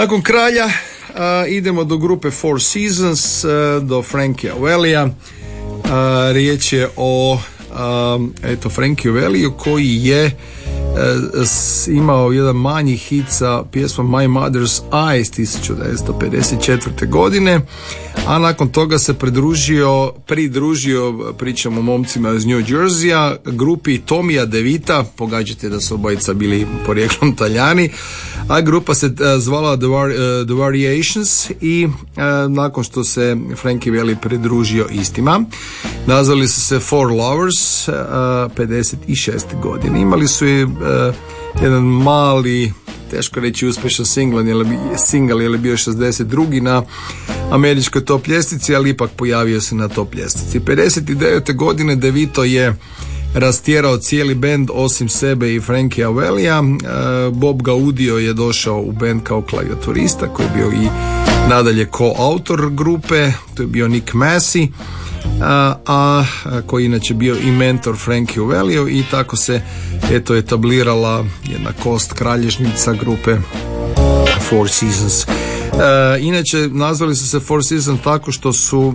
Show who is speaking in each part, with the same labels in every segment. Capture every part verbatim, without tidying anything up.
Speaker 1: Nakon kralja a, idemo do grupe Four Seasons, a, do Frankia Vallija. A, riječ je o a, eto Frankiju Valliju koji je a, s, imao jedan manji hit sa pjesmom My Mother's Eyes tisuću devetsto pedeset četvrte. godine, a nakon toga se pridružio, pridružio pričamo o momcima iz New Jerseya, grupi Tomija DeVita, pogađate da su obojica bili porijeklom Talijani, a grupa se uh, zvala The, Var, uh, The Variations i uh, nakon što se Frankie Valli pridružio istima, nazvali su se Four Lovers uh, pedeset šeste. godine. Imali su i uh, jedan mali, teško reći uspješan singl, single, jer je bio šezdeset drugi na američkoj top ljestvici, ali ipak pojavio se na top ljestvici. pedeset devete. godine DeVito je rastjerao cijeli bend osim sebe i Frankia Vallija. Bob Gaudio je došao u bend kao klavijaturista koji je bio i nadalje ko-autor grupe, to je bio Nick Massey, a, a koji inače bio i mentor Frankie Valliju, i tako se eto etablirala jedna kost kralježnica grupe Four Seasons. Uh, inače nazvali su se Four Seasons tako što su uh,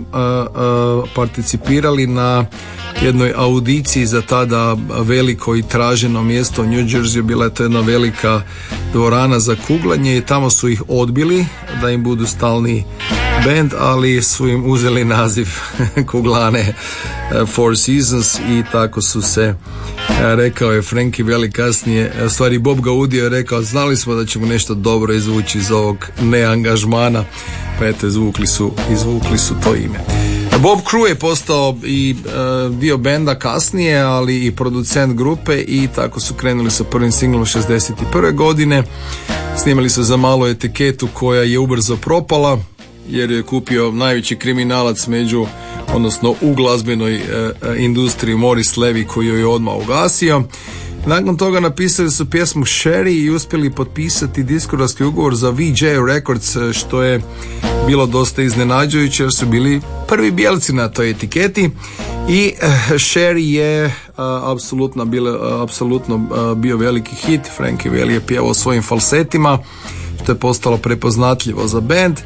Speaker 1: uh, participirali na jednoj audiciji za tada veliko i traženo mjesto u New Jersey. Bila je to jedna velika dvorana za kuglanje i tamo su ih odbili da im budu stalni band, ali su im uzeli naziv kuglane uh, Four Seasons i tako su se, uh, rekao je Frankie Valli kasnije, u stvari Bob Gaudio je rekao, znali smo da ćemo nešto dobro izvući iz ovog neangažmana, pa eto izvukli su, izvukli su to ime. Bob Crew je postao i uh, dio benda kasnije, ali i producent grupe, i tako su krenuli sa prvim singlom šezdeset prve. godine. Snimali su za malu etiketu koja je ubrzo propala jer je kupio najveći kriminalac među, odnosno u glazbenoj uh, industriji, Morris Levy, koji je odmah ugasio. Nakon toga napisali su pjesmu Sherry i uspjeli potpisati diskografski ugovor za V J Records, što je bilo dosta iznenađujuće jer su bili prvi bijelci na toj etiketi. I uh, Sherry je uh, apsolutno, bilo, uh, apsolutno uh, bio veliki hit. Frankie Valli je pjevao svojim falsetima, što je postalo prepoznatljivo za band.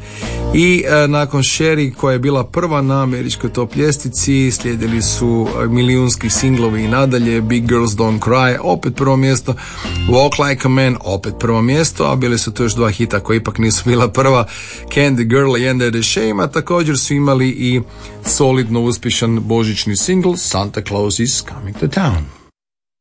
Speaker 1: I e, nakon Sherry, koja je bila prva na američkoj top ljestvici, slijedili su milijunski singlovi i nadalje. Big Girls Don't Cry, opet prvo mjesto. Walk Like a Man, opet prvo mjesto, a bili su to još dva hita koji ipak nisu bila prva, Candy Girl i Ender the Shame, a također su imali i solidno uspješan božićni singl Santa Claus is Coming to Town.